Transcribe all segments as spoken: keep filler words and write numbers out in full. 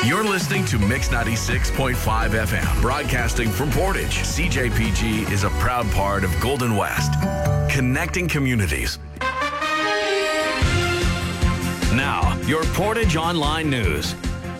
You're listening to Mix ninety-six point five F M, broadcasting from Portage. C J P G is a proud part of Golden West, connecting communities. Now, your Portage Online News.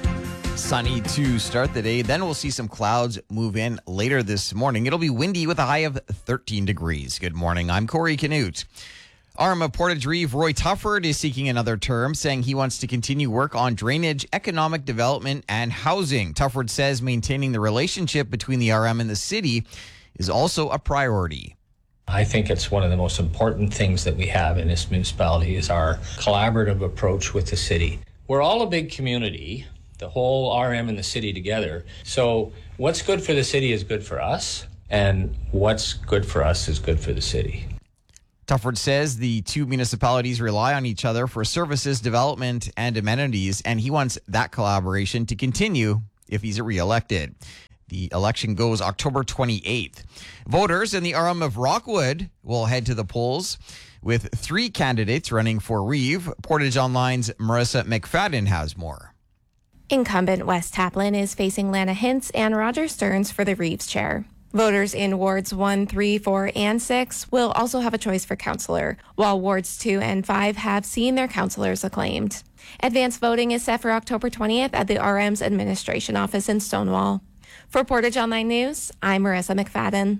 Sunny to start the day. Then we'll see some clouds move in later this morning. It'll be windy with a high of thirteen degrees. Good morning. I'm Corey Canute. R M of Portage Reeve, Roy Tufford, is seeking another term, saying he wants to continue work on drainage, economic development, and housing. Tufford says maintaining the relationship between the R M and the city is also a priority. I think it's one of the most important things that we have in this municipality is our collaborative approach with the city. We're all a big community, the whole R M and the city together. So what's good for the city is good for us, and what's good for us is good for the city. Tufford says the two municipalities rely on each other for services, development, and amenities, and he wants that collaboration to continue if he's reelected. The election goes October twenty-eighth. Voters in the R M of Rockwood will head to the polls with three candidates running for Reeve. Portage Online's Marissa McFadden has more. Incumbent Wes Taplin is facing Lana Hintz and Roger Stearns for the Reeves chair. Voters in Wards one, three, four, and six will also have a choice for councillor, while Wards two and five have seen their councillors acclaimed. Advance voting is set for October twentieth at the R M's administration office in Stonewall. For Portage Online News, I'm Marissa McFadden.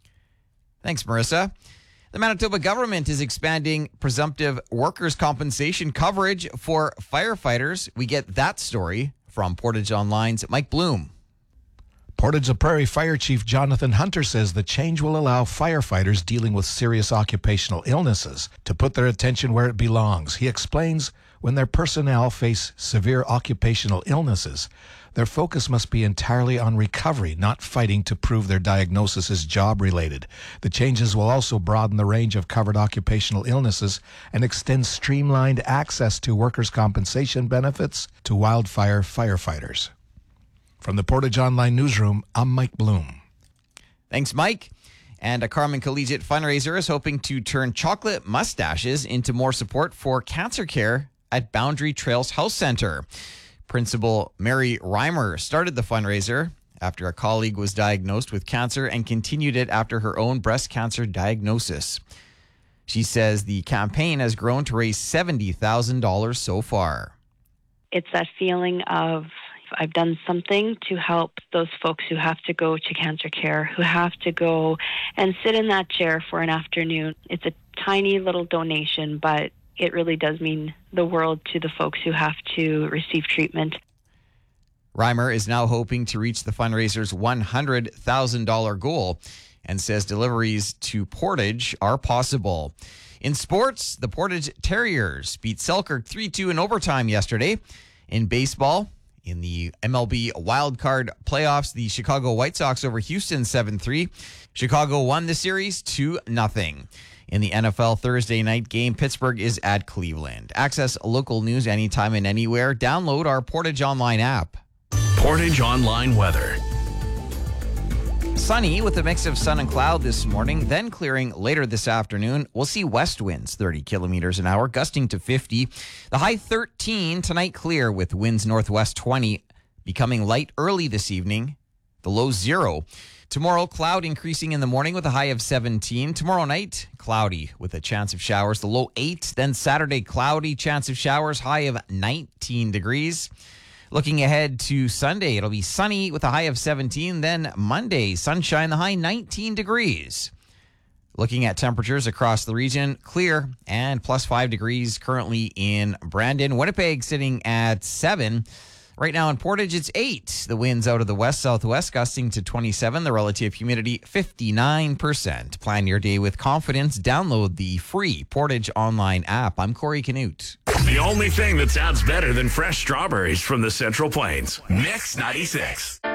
Thanks, Marissa. The Manitoba government is expanding presumptive workers' compensation coverage for firefighters. We get that story from Portage Online's Mike Bloom. Portage La Prairie Fire Chief Jonathan Hunter says the change will allow firefighters dealing with serious occupational illnesses to put their attention where it belongs. He explains when their personnel face severe occupational illnesses, their focus must be entirely on recovery, not fighting to prove their diagnosis is job-related. The changes will also broaden the range of covered occupational illnesses and extend streamlined access to workers' compensation benefits to wildfire firefighters. From the Portage Online Newsroom, I'm Mike Bloom. Thanks, Mike. And a Carman Collegiate fundraiser is hoping to turn chocolate mustaches into more support for cancer care at Boundary Trails Health Center. Principal Mary Reimer started the fundraiser after a colleague was diagnosed with cancer and continued it after her own breast cancer diagnosis. She says the campaign has grown to raise seventy thousand dollars so far. It's that feeling of I've done something to help those folks who have to go to cancer care, who have to go and sit in that chair for an afternoon. It's a tiny little donation, but it really does mean the world to the folks who have to receive treatment. Reimer is now hoping to reach the fundraiser's one hundred thousand dollars goal and says deliveries to Portage are possible. In sports, the Portage Terriers beat Selkirk three two in overtime yesterday. In baseball, in the M L B wildcard playoffs, the Chicago White Sox over Houston seven three. Chicago won the series two nothing. In the N F L Thursday night game, Pittsburgh is at Cleveland. Access local news anytime and anywhere. Download our Portage Online app. Portage Online weather. Sunny with a mix of sun and cloud this morning, then clearing later this afternoon. We'll see west winds thirty kilometers an hour, gusting to fifty. The high thirteen, tonight clear with winds northwest twenty, becoming light early this evening. The low zero. Tomorrow, cloud increasing in the morning with a high of seventeen. Tomorrow night, cloudy with a chance of showers. The low eight. Then Saturday, cloudy, chance of showers, high of nineteen degrees. Looking ahead to Sunday, it'll be sunny with a high of seventeen. Then Monday, sunshine, the high nineteen degrees. Looking at temperatures across the region, clear and plus five degrees currently in Brandon. Winnipeg sitting at seven. Right now in Portage, it's eight. The winds out of the west-southwest gusting to twenty-seven. The relative humidity, fifty-nine percent. Plan your day with confidence. Download the free Portage Online app. I'm Corey Canute. The only thing that sounds better than fresh strawberries from the Central Plains. Mix ninety-six.